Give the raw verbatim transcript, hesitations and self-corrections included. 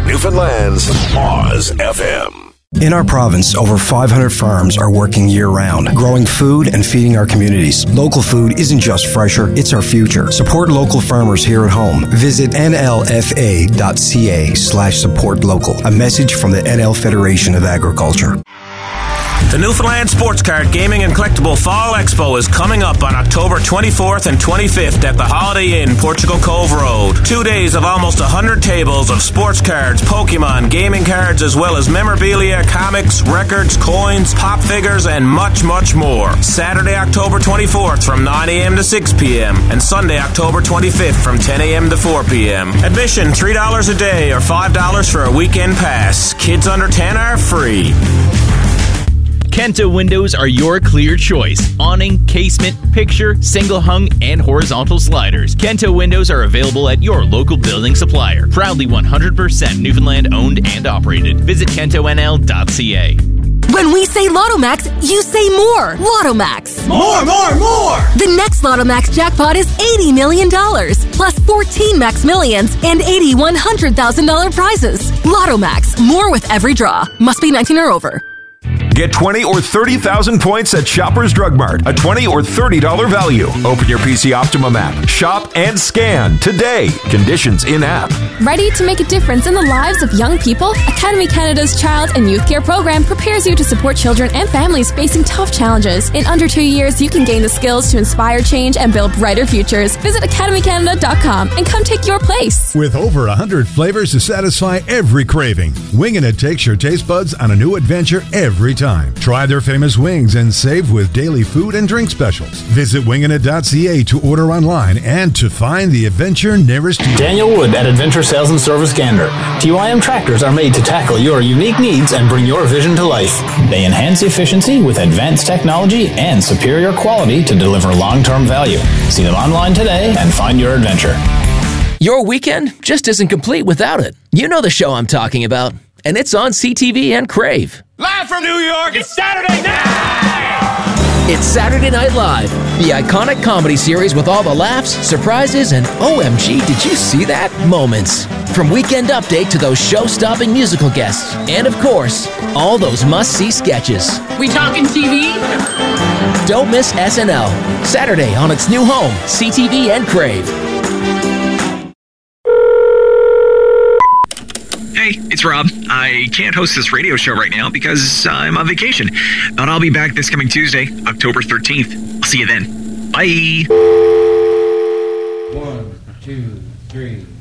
Newfoundland's Oz F M. In our province, over five hundred farms are working year-round, growing food and feeding our communities. Local food isn't just fresher, it's our future. Support local farmers here at home. Visit N L F A dot C A slash support local. A message from the N L Federation of Agriculture. The Newfoundland Sports Card Gaming and Collectible Fall Expo is coming up on October twenty-fourth and twenty-fifth at the Holiday Inn, Portugal Cove Road. Two days of almost one hundred tables of sports cards, Pokemon, gaming cards, as well as memorabilia, comics, records, coins, pop figures, and much, much more. Saturday, October twenty-fourth from nine a.m. to six p.m. and Sunday, October twenty-fifth from ten a.m. to four p.m. Admission three dollars a day or five dollars for a weekend pass. Kids under ten are free. Kento windows are your clear choice. Awning, casement, picture, single hung, and horizontal sliders. Kento windows are available at your local building supplier. Proudly one hundred percent Newfoundland owned and operated. Visit Kento N L dot C A. When we say LottoMax, you say more. LottoMax. More, more, more! The next LottoMax jackpot is eighty million dollars, plus fourteen Max Millions and eighty one hundred thousand dollars prizes. LottoMax. More with every draw. Must be nineteen or over. Get twenty or thirty thousand points at Shoppers Drug Mart. A twenty or thirty dollars value. Open your P C Optimum app. Shop and scan today. Conditions in-app. Ready to make a difference in the lives of young people? Academy Canada's Child and Youth Care Program prepares you to support children and families facing tough challenges. In under two years, you can gain the skills to inspire change and build brighter futures. Visit academy canada dot com and come take your place. With over one hundred flavors to satisfy every craving, Wingin' It takes your taste buds on a new adventure every time. Try their famous wings and save with daily food and drink specials. Visit wingin it dot C A to order online and to find the adventure nearest you. Daniel Wood at Adventure Sales and Service Gander. T Y M tractors are made to tackle your unique needs and bring your vision to life. They enhance efficiency with advanced technology and superior quality to deliver long-term value. See them online today and find your adventure. Your weekend just isn't complete without it. You know the show I'm talking about, and it's on C T V and Crave. Live from New York, it's Saturday night! It's Saturday Night Live, the iconic comedy series with all the laughs, surprises, and O M G, did you see that? Moments. From Weekend Update to those show-stopping musical guests. And of course, all those must-see sketches. We talking T V? Don't miss S N L. Saturday on its new home, C T V and Crave. Hey, it's Rob. I can't host this radio show right now because I'm on vacation. But I'll be back this coming Tuesday, October thirteenth. I'll see you then. Bye. One, two, three.